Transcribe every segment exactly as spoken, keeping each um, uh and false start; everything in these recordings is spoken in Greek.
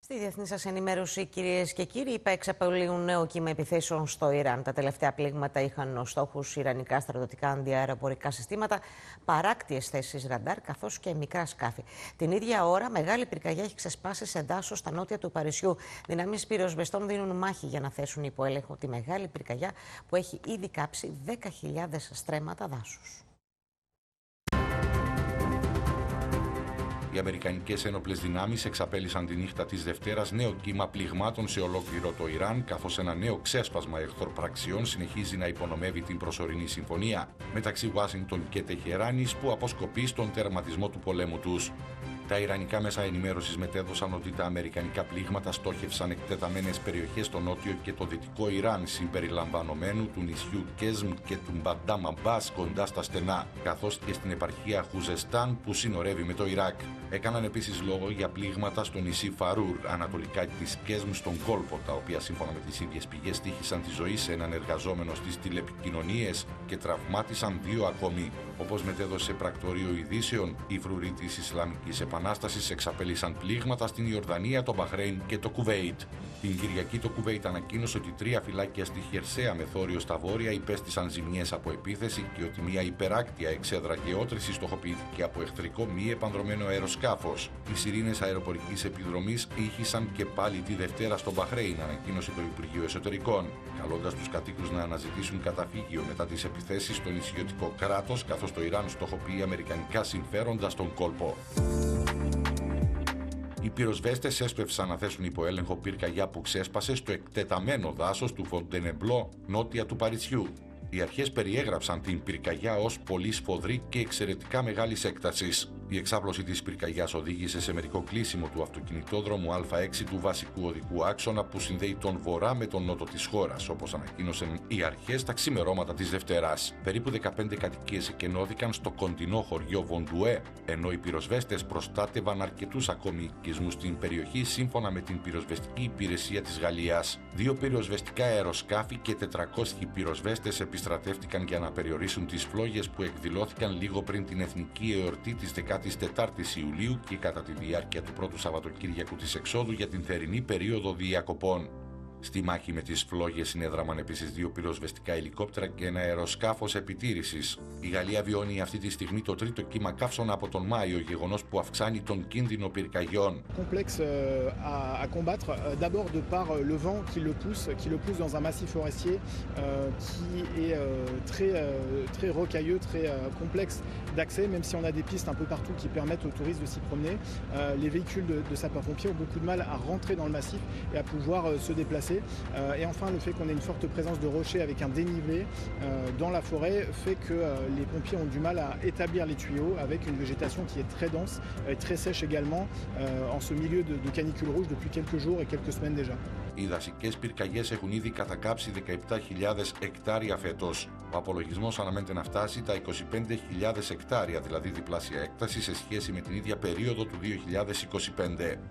Στη διεθνή σας ενημέρωση, κυρίες και κύριοι, οι ΙΠΑ εξαπολύουν νέο κύμα επιθέσεων στο Ιράν. Τα τελευταία πλήγματα είχαν ως στόχους ιρανικά στρατιωτικά αντιαεροπορικά συστήματα, παράκτιες θέσεις ραντάρ καθώς και μικρά σκάφη. Την ίδια ώρα, μεγάλη πυρκαγιά έχει ξεσπάσει σε δάσος στα νότια του Παρισιού. Δυνάμεις πυροσβεστών δίνουν μάχη για να θέσουν υπό έλεγχο τη μεγάλη πυρκαγιά που έχει ήδη κάψει δέκα χιλιάδες στρέμματα δάσους. Οι αμερικανικές ένοπλες δυνάμεις εξαπέλυσαν τη νύχτα της Δευτέρας νέο κύμα πληγμάτων σε ολόκληρο το Ιράν, καθώς ένα νέο ξέσπασμα εχθροπραξιών συνεχίζει να υπονομεύει την προσωρινή συμφωνία μεταξύ Ουάσιγκτον και Τεχεράνης, που αποσκοπεί στον τερματισμό του πολέμου τους. Τα ιρανικά μέσα ενημέρωσης μετέδωσαν ότι τα αμερικανικά πλήγματα στόχευσαν εκτεταμένες περιοχές στο νότιο και το δυτικό Ιράν, συμπεριλαμβανομένου του νησιού Κέσμ και του Μπαντάμ Αμπάς κοντά στα στενά, καθώς και στην επαρχία Χουζεστάν που συνορεύει με το Ιράκ. Έκαναν επίσης λόγο για πλήγματα στο νησί Φαρούρ, ανατολικά της Κέσμ στον κόλπο, τα οποία σύμφωνα με τις ίδιες πηγές τύχησαν τη ζωή σε έναν εργαζόμενο στις τηλεπικοινωνίες και τραυμάτισαν δύο ακόμη. Όπως μετέδωσε πρακτορείο ειδήσεων, οι φρουροί της Ισλαμικής Επανάστασης εξαπέλυσαν πλήγματα στην Ιορδανία, το Μπαχρέιν και το Κουβέιτ. Την Κυριακή το Κουβέιτ ανακοίνωσε ότι τρία φυλάκια στη χερσαία μεθόριο στα βόρεια υπέστησαν ζημιές από επίθεση και ότι μια υπεράκτια εξέδρα γεώτρηση στοχοποιήθηκε από εχθρικό μη επανδρωμένο αεροσκάφος. Οι σιρήνες αεροπορικής επιδρομής ήχησαν και πάλι τη Δευτέρα στο Μπαχρέιν, ανακοίνωσε το Υπουργείο Εσωτερικών, καλώντας τους κατοίκους να αναζητήσουν καταφύγιο μετά τις επιθέσεις στο νησιωτικό κράτος, καθώς το Ιράν στοχοποιεί αμερικανικά συμφέροντα στον κόλπο. Οι πυροσβέστες έσπευσαν να θέσουν υπό έλεγχο πυρκαγιά που ξέσπασε στο εκτεταμένο δάσος του Φοντενεμπλό, νότια του Παρισιού. Οι αρχές περιέγραψαν την πυρκαγιά ως πολύ σφοδρή και εξαιρετικά μεγάλης έκτασης. Η εξάπλωση της πυρκαγιάς οδήγησε σε μερικό κλείσιμο του αυτοκινητόδρομου Α έξι του βασικού οδικού άξονα που συνδέει τον βορρά με τον νότο της χώρας, όπως ανακοίνωσαν οι αρχές τα ξημερώματα της Δευτέρας. Περίπου δεκαπέντε κατοικίες εκενώθηκαν στο κοντινό χωριό Βοντουέ, ενώ οι πυροσβέστες προστάτευαν αρκετούς ακόμη οικισμούς στην περιοχή, σύμφωνα με την πυροσβεστική υπηρεσία της Γαλλίας. Δύο πυροσβεστικά αεροσκάφη και τετρακόσιοι πυροσβέστες επιστρατεύτηκαν για να περιορίσουν τις φλόγες που εκδηλώθηκαν λίγο πριν την εθνική εορτή της δεκατέσσερις Ιουλίου και κατά τη διάρκεια του πρώτου Σαββατοκύριακου της εξόδου για την θερινή περίοδο διακοπών. Στη μάχη με τις φλόγες συνέδραμαν επίσης δύο πυροσβεστικά ελικόπτερα και ένα αεροσκάφος επιτήρησης. Η Γαλλία βιώνει αυτή τη στιγμή το τρίτο κύμα καύσωνα από τον Μάιο, γεγονός που αυξάνει τον κίνδυνο πυρκαγιών. Complexe à combattre, d'abord de par le vent qui le pousse, qui le pousse dans un massif forestier qui est très très rocailleux, très complexe d'accès, même si on a des pistes un peu partout qui permettent aux touristes de s'y promener. Les véhicules de, de sapeurs-pompiers ont beaucoup de mal à rentrer dans le massif et à pouvoir se déplacer. Et enfin, le fait qu'on ait une forte présence de rochers avec un dénivelé dans la forêt fait que les pompiers ont du mal à établir les tuyaux avec une végétation qui est très dense et très sèche également en ce milieu de, de canicule rouge depuis quelques jours et quelques semaines déjà. Οι δασικές πυρκαγιές έχουν ήδη κατακάψει δεκαεπτά χιλιάδες εκτάρια φέτος. Ο απολογισμός αναμένεται να φτάσει τα είκοσι πέντε χιλιάδες εκτάρια, δηλαδή διπλάσια έκταση σε σχέση με την ίδια περίοδο του δύο χιλιάδες είκοσι πέντε.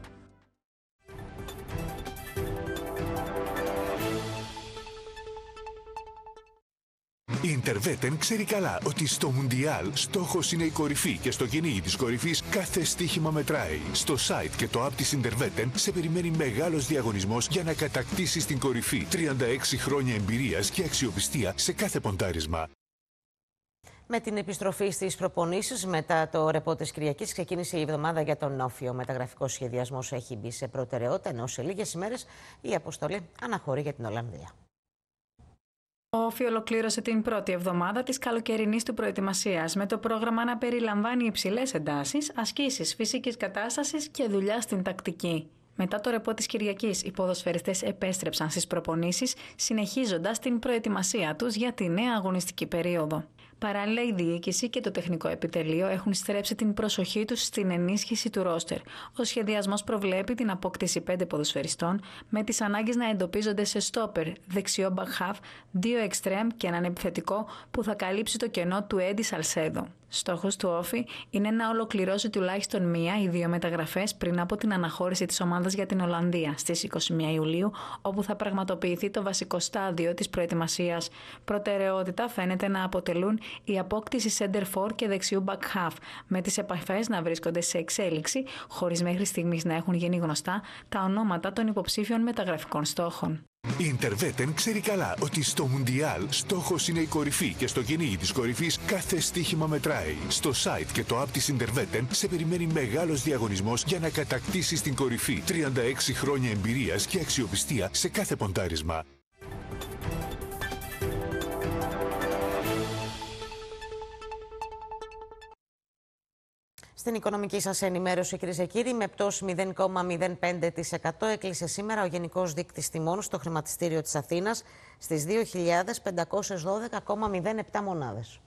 Η Ιντερβέτεν ξέρει καλά ότι στο Μουντιάλ στόχος είναι η κορυφή και στο κυνήγι της κορυφής κάθε στοίχημα μετράει. Στο site και το app της Ιντερβέτεν σε περιμένει μεγάλος διαγωνισμός για να κατακτήσεις την κορυφή. τριάντα έξι χρόνια εμπειρίας και αξιοπιστία σε κάθε ποντάρισμα. Με την επιστροφή στις προπονήσεις μετά το ρεπό της Κυριακής, ξεκίνησε η εβδομάδα για τον Όφη. Ο μεταγραφικός σχεδιασμός έχει μπει σε προτεραιότητα, ενώ σε λίγες ημέρες η αποστολή αναχωρεί για την Ολλανδία. Ο Όφη ολοκλήρωσε την πρώτη εβδομάδα της καλοκαιρινής του προετοιμασίας, με το πρόγραμμα να περιλαμβάνει υψηλές εντάσεις, ασκήσεις φυσικής κατάστασης και δουλειά στην τακτική. Μετά το ρεπό της Κυριακής, οι ποδοσφαιριστές επέστρεψαν στις προπονήσεις, συνεχίζοντας την προετοιμασία τους για τη νέα αγωνιστική περίοδο. Παράλληλα, η διοίκηση και το τεχνικό επιτελείο έχουν στρέψει την προσοχή τους στην ενίσχυση του ρόστερ. Ο σχεδιασμός προβλέπει την απόκτηση πέντε ποδοσφαιριστών, με τις ανάγκες να εντοπίζονται σε στόπερ, δεξιό μπακχάφ, δύο εξτρέμ και έναν επιθετικό που θα καλύψει το κενό του Έντι Σαλσέδο. Στόχος του Όφη είναι να ολοκληρώσει τουλάχιστον μία ή δύο μεταγραφές πριν από την αναχώρηση της ομάδας για την Ολλανδία στις είκοσι μία Ιουλίου, όπου θα πραγματοποιηθεί το βασικό στάδιο της προετοιμασίας. Προτεραιότητα φαίνεται να αποτελούν η απόκτηση center for και δεξιού back half, με τις επαφές να βρίσκονται σε εξέλιξη, χωρίς μέχρι στιγμής να έχουν γίνει γνωστά τα ονόματα των υποψήφιων μεταγραφικών στόχων. Η Interveten ξέρει καλά ότι στο Μουντιάλ στόχος είναι η κορυφή και στο κυνήγι της κορυφής κάθε στοίχημα μετράει. Στο site και το app της Interveten σε περιμένει μεγάλος διαγωνισμός για να κατακτήσεις την κορυφή. τριάντα έξι χρόνια εμπειρίας και αξιοπιστία σε κάθε ποντάρισμα. Στην οικονομική σας ενημέρωση, κυρίες και κύριοι, με πτώση μηδέν κόμμα μηδέν πέντε τοις εκατό έκλεισε σήμερα ο Γενικός Δείκτης Τιμών στο χρηματιστήριο της Αθήνας στις δύο χιλιάδες πεντακόσιες δώδεκα κόμμα μηδέν επτά μονάδες.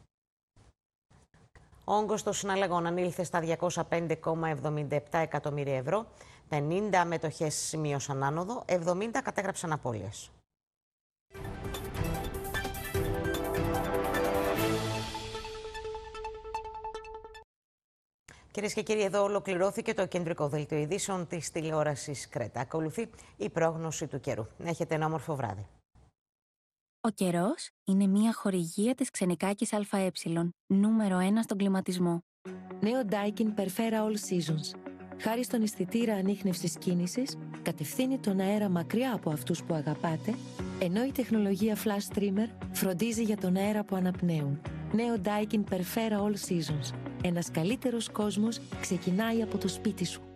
Ο όγκος των συναλλαγών ανήλθε στα διακόσια πέντε κόμμα εβδομήντα επτά εκατομμύρια ευρώ, πενήντα μετοχές σημείωσαν άνοδο, εβδομήντα κατέγραψαν απώλειες. Κυρίες και κύριοι, εδώ ολοκληρώθηκε το κεντρικό δελτίο ειδήσεων της τηλεόρασης Κρέτα. Ακολουθεί η πρόγνωση του καιρού. Έχετε ένα όμορφο βράδυ. Ο καιρός είναι μια χορηγία της Ξενικάκης ΑΕ, νούμερο ένα στον κλιματισμό. Νέο Daikin Perfera All Seasons. Χάρη στον αισθητήρα ανίχνευσης κίνησης, κατευθύνει τον αέρα μακριά από αυτούς που αγαπάτε, ενώ η τεχνολογία Flash Streamer φροντίζει για τον αέρα που αναπνέουν. Νέο Daikin Perfera All Seasons. Ένας καλύτερος κόσμος ξεκινάει από το σπίτι σου.